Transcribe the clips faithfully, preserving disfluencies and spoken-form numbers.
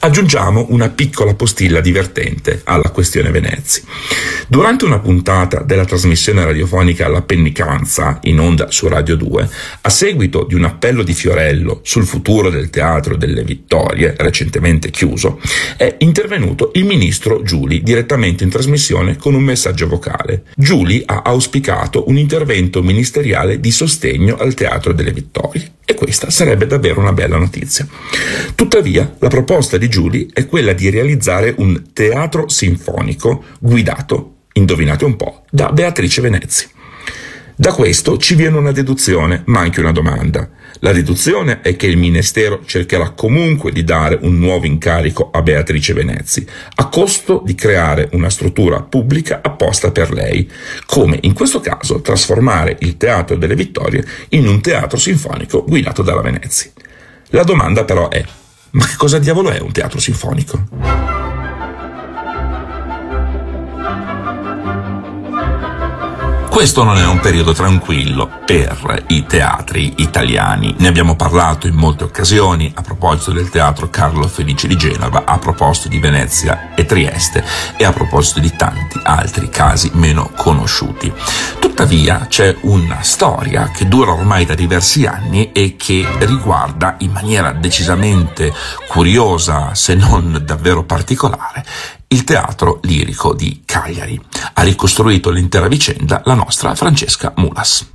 Aggiungiamo una piccola postilla divertente alla questione Venezia. Durante una puntata della trasmissione radiofonica La Pennicanza, in onda su Radio due, a seguito di un appello di Fiorello sul futuro del Teatro delle Vittorie, recentemente chiuso, è intervenuto il ministro Giuli direttamente in trasmissione con un messaggio vocale. Giuli ha auspicato un intervento ministeriale di sostegno al Teatro delle Vittorie. E questa sarebbe davvero una bella notizia. Tuttavia, la proposta di Giuli è quella di realizzare un teatro sinfonico guidato, indovinate un po', da Beatrice Venezi. Da questo ci viene una deduzione, ma anche una domanda. La deduzione è che il Ministero cercherà comunque di dare un nuovo incarico a Beatrice Venezi, a costo di creare una struttura pubblica apposta per lei, come in questo caso trasformare il Teatro delle Vittorie in un teatro sinfonico guidato dalla Venezi. La domanda però è: ma che cosa diavolo è un teatro sinfonico? Questo non è un periodo tranquillo per i teatri italiani. Ne abbiamo parlato in molte occasioni, a proposito del Teatro Carlo Felice di Genova, a proposito di Venezia e Trieste e a proposito di tanti altri casi meno conosciuti. Tuttavia c'è una storia che dura ormai da diversi anni e che riguarda in maniera decisamente curiosa, se non davvero particolare, il Teatro Lirico di Cagliari. Ha ricostruito l'intera vicenda la nostra Francesca Mulas.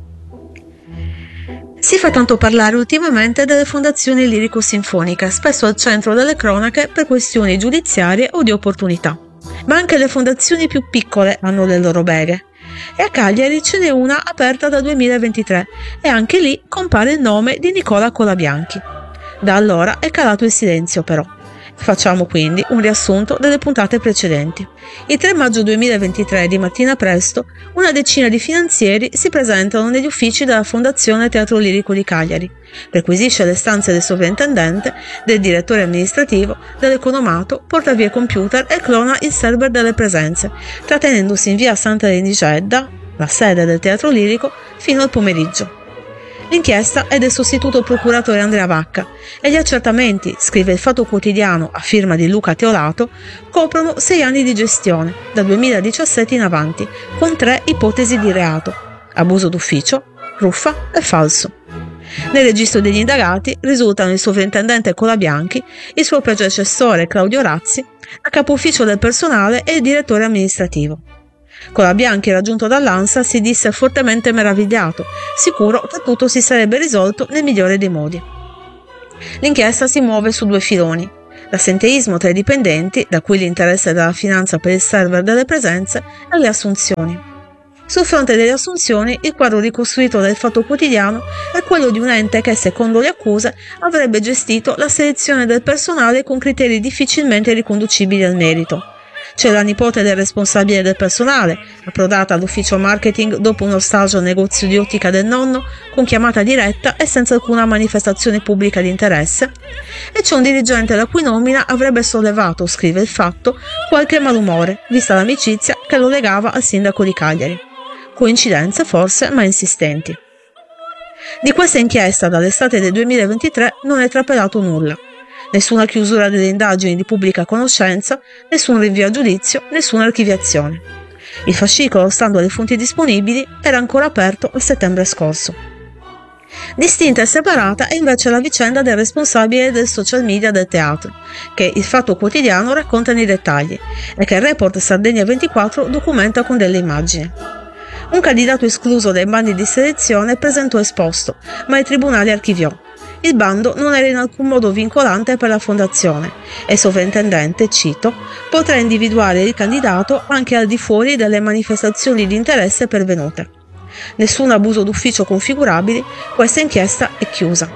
Si fa tanto parlare ultimamente delle fondazioni lirico-sinfoniche, spesso al centro delle cronache per questioni giudiziarie o di opportunità. Ma anche le fondazioni più piccole hanno le loro beghe. E a Cagliari ce n'è una aperta dal duemilaventitré e anche lì compare il nome di Nicola Colabianchi. Da allora è calato il silenzio però. Facciamo quindi un riassunto delle puntate precedenti. Il tre maggio duemilaventitré, di mattina presto, una decina di finanzieri si presentano negli uffici della Fondazione Teatro Lirico di Cagliari, perquisisce le stanze del sovrintendente, del direttore amministrativo, dell'economato, porta via computer e clona il server delle presenze, trattenendosi in via Santa Renigedda, la sede del Teatro Lirico, fino al pomeriggio. L'inchiesta è del sostituto procuratore Andrea Vacca e gli accertamenti, scrive il Fatto Quotidiano a firma di Luca Teolato, coprono sei anni di gestione, dal duemiladiciassette in avanti, con tre ipotesi di reato: abuso d'ufficio, truffa e falso. Nel registro degli indagati risultano il sovrintendente Colabianchi, il suo predecessore Claudio Razzi, a capo ufficio del personale e il direttore amministrativo. Colabianchi, raggiunto dall'ANSA, si disse fortemente meravigliato, sicuro che tutto si sarebbe risolto nel migliore dei modi. L'inchiesta si muove su due filoni: l'assenteismo tra i dipendenti, da cui l'interesse della finanza per il server delle presenze, e le assunzioni. Sul fronte delle assunzioni, il quadro ricostruito dal Fatto Quotidiano è quello di un ente che, secondo le accuse, avrebbe gestito la selezione del personale con criteri difficilmente riconducibili al merito. C'è la nipote del responsabile del personale, approdata all'ufficio marketing dopo uno stage al negozio di ottica del nonno, con chiamata diretta e senza alcuna manifestazione pubblica di interesse, e c'è un dirigente la cui nomina avrebbe sollevato, scrive il Fatto, qualche malumore, vista l'amicizia che lo legava al sindaco di Cagliari. Coincidenze forse, ma insistenti. Di questa inchiesta dall'estate del duemilaventitré non è trapelato nulla. Nessuna chiusura delle indagini di pubblica conoscenza, nessun rinvio a giudizio, nessuna archiviazione. Il fascicolo, stando alle fonti disponibili, era ancora aperto a settembre scorso. Distinta e separata è invece la vicenda del responsabile del social media del teatro, che il Fatto Quotidiano racconta nei dettagli e che il report Sardegna ventiquattro documenta con delle immagini. Un candidato escluso dai bandi di selezione presentò esposto, ma il tribunale archiviò. Il bando non era in alcun modo vincolante per la fondazione e il sovrintendente, cito, potrà individuare il candidato anche al di fuori delle manifestazioni di interesse pervenute. Nessun abuso d'ufficio configurabile, questa inchiesta è chiusa.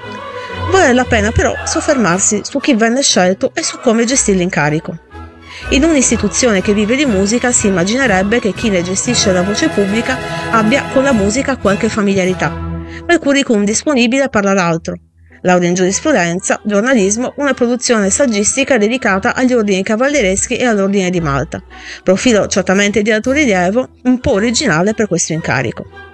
Vale la pena però soffermarsi su chi venne scelto e su come gestì l'incarico. In un'istituzione che vive di musica si immaginerebbe che chi ne gestisce la voce pubblica abbia con la musica qualche familiarità. Ma il curriculum disponibile parla d'altro. Laurea in giurisprudenza, giornalismo, una produzione saggistica dedicata agli ordini cavallereschi e all'ordine di Malta. Profilo certamente di alto rilievo, un po' originale per questo incarico.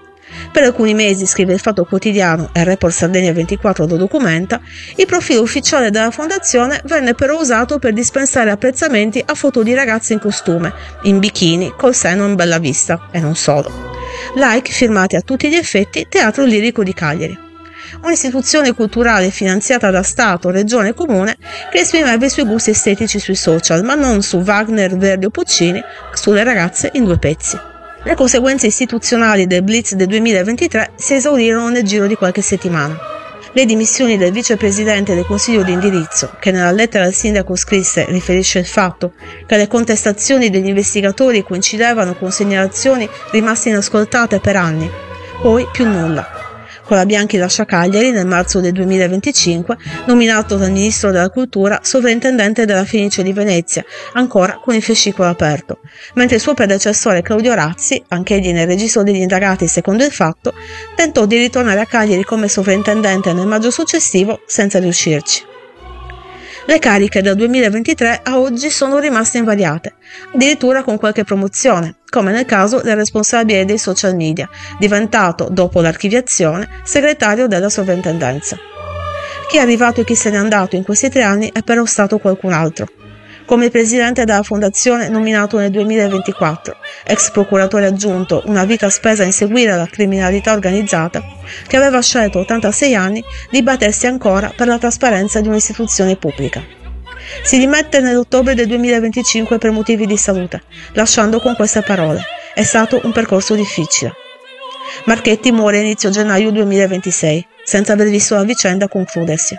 Per alcuni mesi, scrive il Fatto Quotidiano e Report Sardegna ventiquattro lo documenta, il profilo ufficiale della fondazione venne però usato per dispensare apprezzamenti a foto di ragazze in costume, in bikini, col seno in bella vista, e non solo. Like firmati a tutti gli effetti Teatro Lirico di Cagliari. Un'istituzione culturale finanziata da Stato, Regione e Comune che esprimeva i suoi gusti estetici sui social, ma non su Wagner, Verdi o Puccini, sulle ragazze in due pezzi. Le conseguenze istituzionali del Blitz del duemilaventitré si esaurirono nel giro di qualche settimana. Le dimissioni del vicepresidente del Consiglio di indirizzo, che nella lettera al sindaco scrisse, riferisce il fatto che le contestazioni degli investigatori coincidevano con segnalazioni rimaste inascoltate per anni. Poi più nulla. Colabianchi lascia Cagliari nel marzo del duemilaventicinque, nominato dal Ministro della Cultura sovrintendente della Fenice di Venezia, ancora con il fascicolo aperto, mentre il suo predecessore Claudio Razzi, anch'egli nel registro degli indagati secondo il fatto, tentò di ritornare a Cagliari come sovrintendente nel maggio successivo senza riuscirci. Le cariche dal duemilaventitré a oggi sono rimaste invariate, addirittura con qualche promozione, come nel caso del responsabile dei social media, diventato, dopo l'archiviazione, segretario della sovrintendenza. Chi è arrivato e chi se n'è andato in questi tre anni è però stato qualcun altro, come il presidente della fondazione nominato nel duemilaventiquattro, ex procuratore aggiunto, una vita spesa a inseguire la criminalità organizzata, che aveva scelto a ottantasei anni di battersi ancora per la trasparenza di un'istituzione pubblica. Si dimette nell'ottobre del duemilaventicinque per motivi di salute, lasciando con queste parole: è stato un percorso difficile. Marchetti muore a inizio gennaio duemilaventisei, senza aver visto la vicenda concludersi.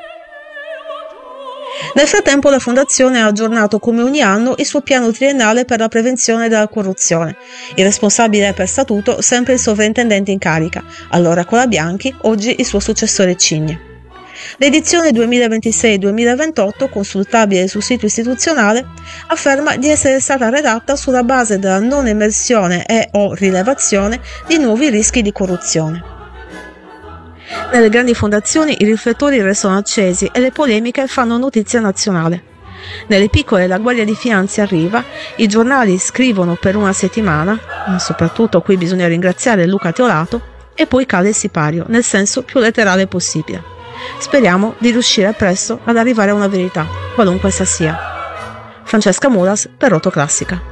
Nel frattempo la Fondazione ha aggiornato come ogni anno il suo piano triennale per la prevenzione della corruzione. Il responsabile è per statuto sempre il sovrintendente in carica, allora Colabianchi, oggi il suo successore Cigni. L'edizione duemilaventisei duemilaventotto, consultabile sul sito istituzionale, afferma di essere stata redatta sulla base della non emersione e o rilevazione di nuovi rischi di corruzione. Nelle grandi fondazioni i riflettori restano accesi e le polemiche fanno notizia nazionale. Nelle piccole la Guardia di Finanza arriva, i giornali scrivono per una settimana, soprattutto qui bisogna ringraziare Luca Teolato, e poi cade il sipario, nel senso più letterale possibile. Speriamo di riuscire presto ad arrivare a una verità, qualunque essa sia. Francesca Mulas per Rotoclassica.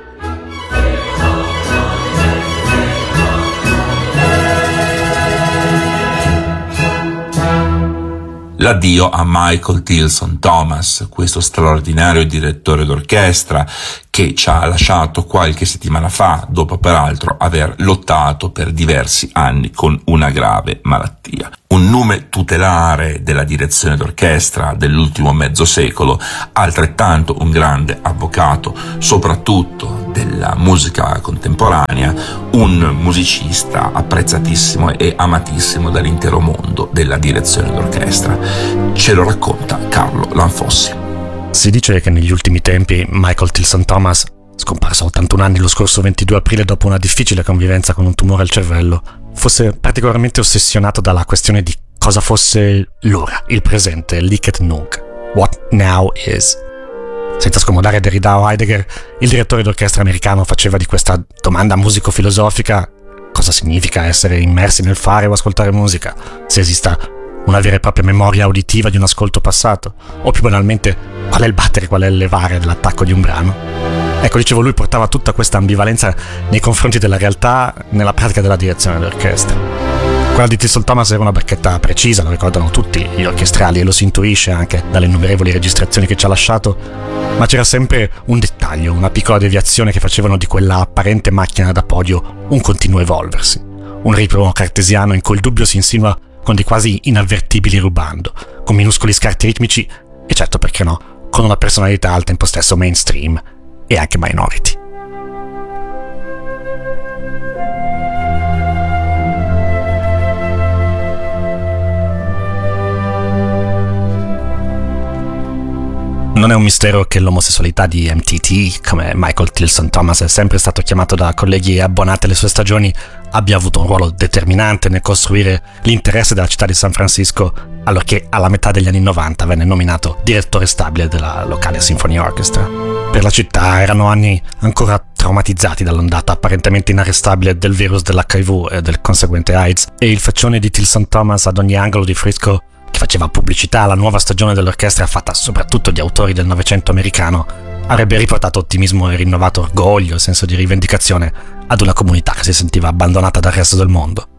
L'addio a Michael Tilson Thomas, questo straordinario direttore d'orchestra che ci ha lasciato qualche settimana fa, dopo peraltro aver lottato per diversi anni con una grave malattia. Un nome tutelare della direzione d'orchestra dell'ultimo mezzo secolo, altrettanto un grande avvocato, soprattutto della musica contemporanea, un musicista apprezzatissimo e amatissimo dall'intero mondo della direzione d'orchestra. Ce lo racconta Carlo Lanfossi. Si dice che negli ultimi tempi Michael Tilson Thomas, scomparso a ottantuno anni lo scorso ventidue aprile dopo una difficile convivenza con un tumore al cervello, fosse particolarmente ossessionato dalla questione di cosa fosse l'ora, il presente, l'Iket Nunc, what now is. Senza scomodare Derrida o Heidegger, il direttore d'orchestra americano faceva di questa domanda musico-filosofica cosa significa essere immersi nel fare o ascoltare musica, se esista una vera e propria memoria uditiva di un ascolto passato, o più banalmente qual è il battere, qual è il levare dell'attacco di un brano. Ecco, dicevo, lui portava tutta questa ambivalenza nei confronti della realtà nella pratica della direzione dell'orchestra. Quella di Tilson Thomas era una bacchetta precisa, lo ricordano tutti gli orchestrali e lo si intuisce anche dalle innumerevoli registrazioni che ci ha lasciato, ma c'era sempre un dettaglio, una piccola deviazione che facevano di quella apparente macchina da podio un continuo evolversi, un riprono cartesiano in cui il dubbio si insinua con dei quasi inavvertibili rubando, con minuscoli scarti ritmici e certo, perché no, con una personalità al tempo stesso mainstream e anche minority. Non è un mistero che l'omosessualità di M T T, come Michael Tilson Thomas è sempre stato chiamato da colleghi abbonati alle sue stagioni, abbia avuto un ruolo determinante nel costruire l'interesse della città di San Francisco, allorché alla metà degli anni novanta venne nominato direttore stabile della locale Symphony Orchestra. per la città. Erano anni ancora traumatizzati dall'ondata apparentemente inarrestabile del virus dell'H I V e del conseguente AIDS, e il faccione di Till Saint Thomas ad ogni angolo di Frisco, che faceva pubblicità alla nuova stagione dell'orchestra fatta soprattutto di autori del Novecento americano, avrebbe riportato ottimismo e rinnovato orgoglio e senso di rivendicazione ad una comunità che si sentiva abbandonata dal resto del mondo.